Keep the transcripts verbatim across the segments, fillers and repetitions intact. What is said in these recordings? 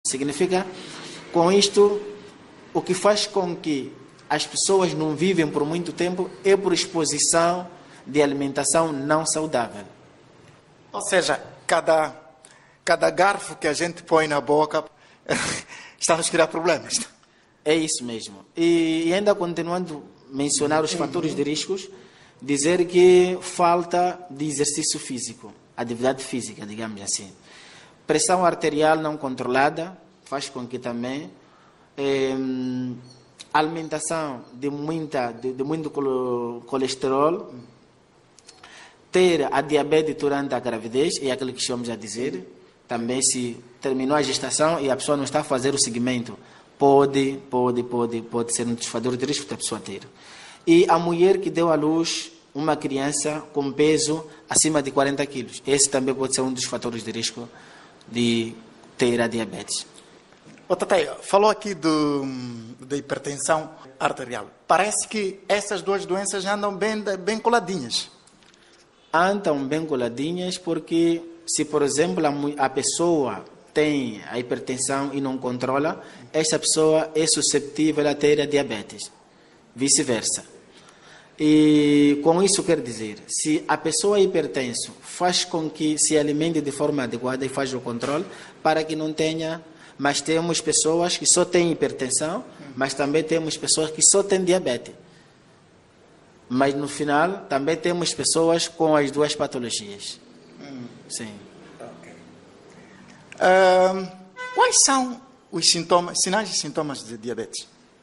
Significa, com isto, o que faz com que as pessoas não vivem por muito tempo é por exposição de alimentação não saudável. Ou seja, cada, cada garfo que a gente põe na boca está a nos criar problemas. É isso mesmo. E, e ainda continuando a mencionar os fatores de riscos, dizer que falta de exercício físico, atividade física, digamos assim. Pressão arterial não controlada faz com que também eh, alimentação de, muita, de, de muito colesterol, ter a diabetes durante a gravidez, é aquilo que estamos a dizer, também se terminou a gestação e a pessoa não está a fazer o seguimento, pode, pode, pode, pode ser um dos fatores de risco da pessoa ter. E a mulher que deu à luz uma criança com peso acima de quarenta quilos, esse também pode ser um dos fatores de risco de ter a diabetes. O Tatei, falou aqui do, da hipertensão arterial. Parece que essas duas doenças andam bem, bem coladinhas. Andam bem coladinhas porque, se por exemplo a, a pessoa tem a hipertensão e não controla, essa pessoa é suscetível a ter a diabetes. Vice-versa. E com isso quer dizer, se a pessoa é hipertenso, faz com que se alimente de forma adequada e faz o controle para que não tenha, mas temos pessoas que só têm hipertensão, mas também temos pessoas que só têm diabetes. Mas no final também temos pessoas com as duas patologias. Hum. Sim. Okay. Uh, quais são os sintomas, sinais e sintomas de diabetes?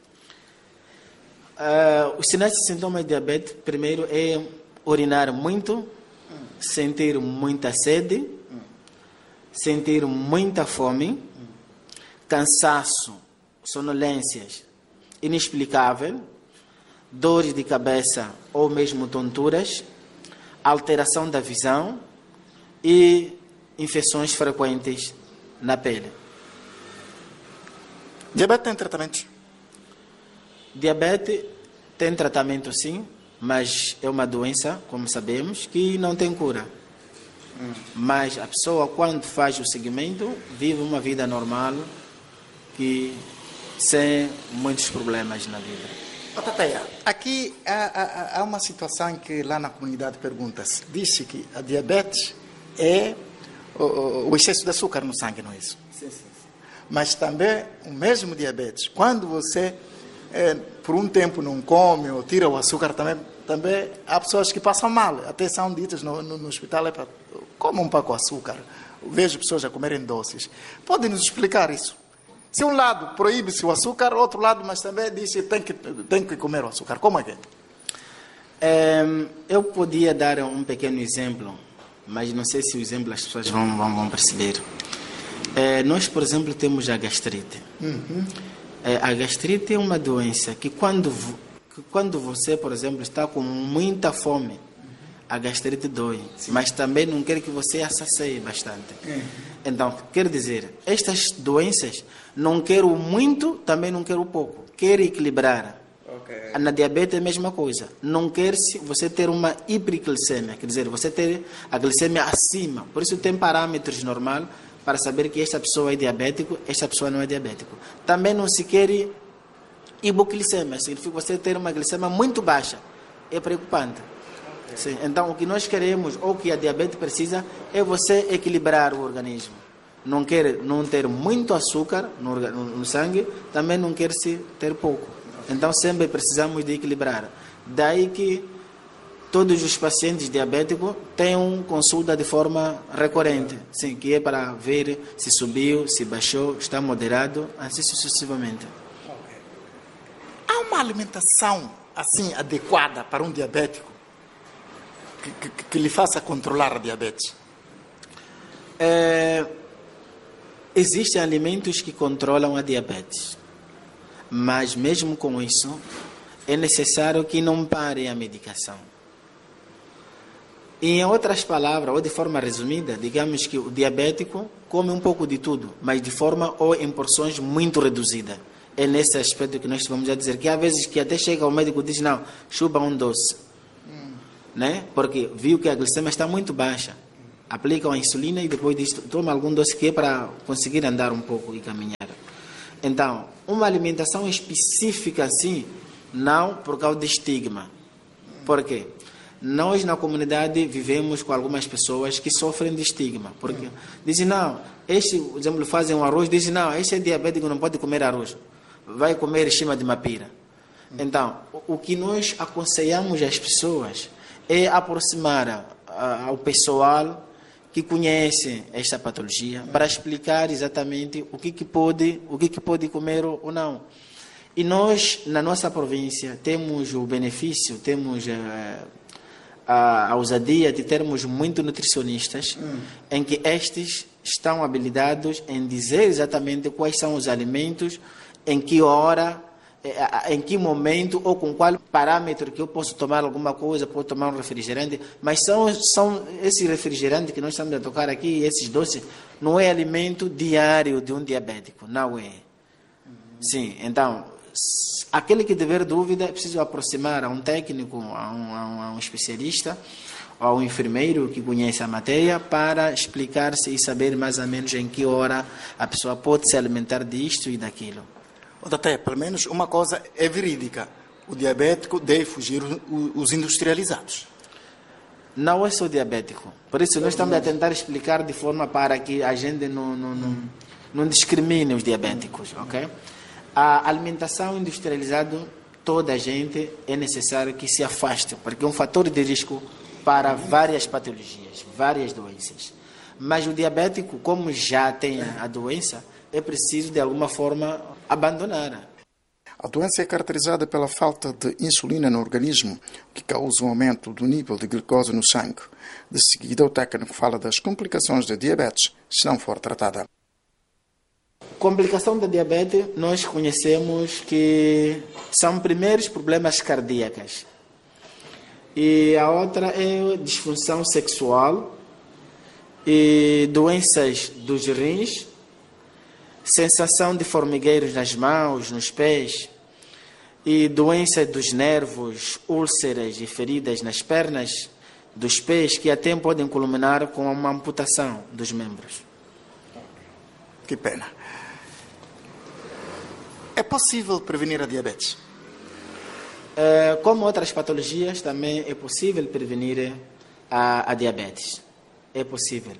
Uh, os sinais e sintomas de diabetes, primeiro é urinar muito, hum. sentir muita sede, hum. sentir muita fome, hum. cansaço, sonolências inexplicável, dores de cabeça ou mesmo tonturas, alteração da visão e infecções frequentes na pele. Diabetes tem tratamento? Diabetes tem tratamento sim, mas é uma doença, como sabemos, que não tem cura. Hum. Mas a pessoa, quando faz o seguimento, vive uma vida normal, que sem muitos problemas na vida. Oh, Tateia, aqui há, há, há uma situação em que lá na comunidade pergunta-se, diz-se que a diabetes é o, o excesso de açúcar no sangue, não é isso? Sim, sim, sim. Mas também o mesmo diabetes, quando você é, por um tempo não come ou tira o açúcar, também, também há pessoas que passam mal, até são ditas no, no, no hospital, é para, comam um pouco de açúcar. Eu vejo pessoas a comerem doces. Pode nos explicar isso? Se um lado proíbe-se o açúcar, outro lado, mas também diz que tem que, tem que comer o açúcar. Como é que é? é? Eu podia dar um pequeno exemplo, mas não sei se o exemplo as pessoas vão, vão, vão perceber. É, nós, por exemplo, temos a gastrite. Uhum. É, a gastrite é uma doença que quando, que quando você, por exemplo, está com muita fome, a gastrite dói, sim, mas também não quer que você a sacie bastante. Uhum. Então, quer dizer, estas doenças não quero muito, também não quero pouco. Quero equilibrar. Okay. Na diabetes é a mesma coisa. Não quer você ter uma hiperglicemia, quer dizer, você ter a glicemia acima. Por isso tem parâmetros normais para saber que esta pessoa é diabético, esta pessoa não é diabético. Também não se quer hipoglicemia, significa você ter uma glicemia muito baixa. É preocupante. Okay. Sim. Então, o que nós queremos, ou que a diabetes precisa, é você equilibrar o organismo. Não quer não ter muito açúcar no, no, no sangue, também não quer se ter pouco. Então sempre precisamos de equilibrar. Daí que todos os pacientes diabéticos tenham consulta de forma recorrente, sim, que é para ver se subiu, se baixou, está moderado, assim sucessivamente. Okay. Há uma alimentação assim adequada para um diabético que, que, que lhe faça controlar a diabetes? É... Existem alimentos que controlam a diabetes, mas mesmo com isso, é necessário que não pare a medicação. Em outras palavras, ou de forma resumida, digamos que o diabético come um pouco de tudo, mas de forma ou em porções muito reduzidas. É nesse aspecto que nós vamos a dizer que há vezes que até chega o médico e diz, não, chupa um doce, hum. né? Porque viu que a glicemia está muito baixa. Aplicam a insulina e depois diz, toma algum doce que é para conseguir andar um pouco e caminhar. Então, uma alimentação específica assim, não por causa de estigma. Por quê? Nós na comunidade vivemos com algumas pessoas que sofrem de estigma. Porque dizem, não, este, por exemplo, fazem um arroz, dizem, não, este é diabético, não pode comer arroz. Vai comer em cima de uma pira. Então, o que nós aconselhamos às pessoas é aproximar ao pessoal que conhece esta patologia para explicar exatamente o que, que pode, o que, que pode comer ou não. E nós, na nossa província, temos o benefício, temos eh, a, a ousadia de termos muitos nutricionistas hum. em que estes estão habilitados em dizer exatamente quais são os alimentos, em que hora, em que momento ou com qual parâmetro que eu posso tomar alguma coisa, posso tomar um refrigerante, mas são, são esse refrigerante que nós estamos a tocar aqui, esses doces, não é alimento diário de um diabético, não é. Sim, então, aquele que tiver dúvida, é preciso aproximar a um técnico, a um, a um, a um especialista, ou a um enfermeiro que conhece a matéria, para explicar-se e saber mais ou menos em que hora a pessoa pode se alimentar disto e daquilo. Até, pelo menos uma coisa é verídica. O diabético deve fugir os industrializados. Não é só diabético. Por isso, nós estamos a tentar explicar de forma para que a gente não, não, não, não discrimine os diabéticos, ok? A alimentação industrializada, toda a gente é necessário que se afaste, porque é um fator de risco para várias patologias, várias doenças. Mas o diabético, como já tem a doença, é preciso, de alguma forma, abandonar. A doença é caracterizada pela falta de insulina no organismo, que causa um aumento do nível de glicose no sangue. De seguida, o técnico fala das complicações da diabetes, se não for tratada. Complicação da diabetes, nós conhecemos que são primeiros problemas cardíacos. E a outra é disfunção sexual e doenças dos rins, sensação de formigueiros nas mãos, nos pés, e doenças dos nervos, úlceras e feridas nas pernas, dos pés, que até podem culminar com uma amputação dos membros. Que pena. É possível prevenir a diabetes? É, como outras patologias, também é possível prevenir a, a diabetes. É possível.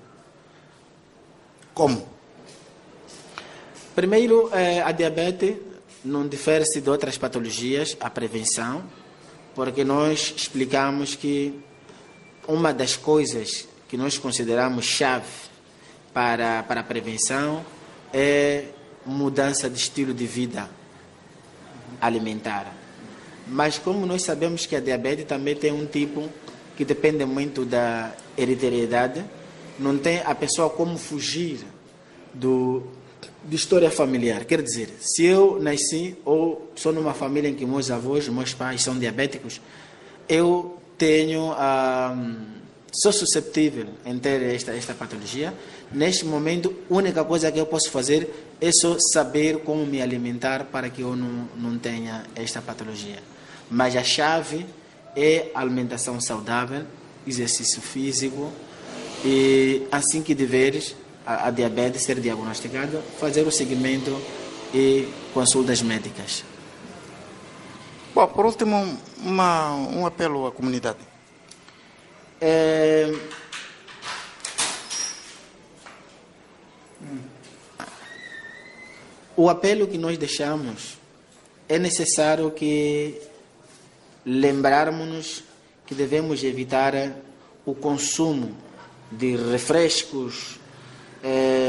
Como? Primeiro, a diabetes não difere-se de outras patologias, a prevenção, porque nós explicamos que uma das coisas que nós consideramos chave para, para a prevenção é mudança de estilo de vida alimentar. Mas como nós sabemos que a diabetes também tem um tipo que depende muito da hereditariedade, não tem a pessoa como fugir do... de história familiar. Quer dizer, se eu nasci ou sou numa família em que meus avós, meus pais são diabéticos, eu tenho, um, sou susceptível em ter esta, esta patologia. Neste momento, a única coisa que eu posso fazer é só saber como me alimentar para que eu não, não tenha esta patologia. Mas a chave é alimentação saudável, exercício físico e, assim que deveres, a diabetes ser diagnosticada, fazer o seguimento e consultas médicas. Bom, por último, uma, um apelo à comunidade. É... O apelo que nós deixamos é necessário que lembrarmos que devemos evitar o consumo de refrescos, É,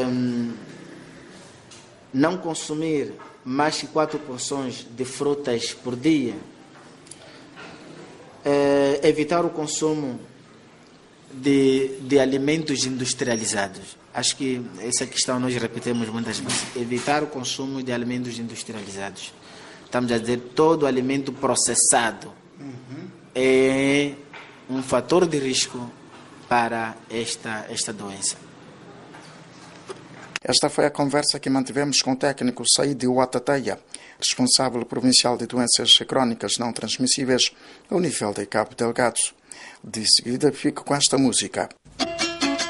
não consumir mais que quatro porções de frutas por dia, é, evitar o consumo de, de alimentos industrializados. Acho que essa questão nós repetimos muitas vezes. Evitar o consumo de alimentos industrializados. Estamos a dizer, todo alimento processado uhum. é um fator de risco para esta, esta doença. Esta foi a conversa que mantivemos com o técnico Said Ouatateia, responsável provincial de doenças crónicas não transmissíveis ao nível de Cabo Delgado. De seguida, fico com esta música.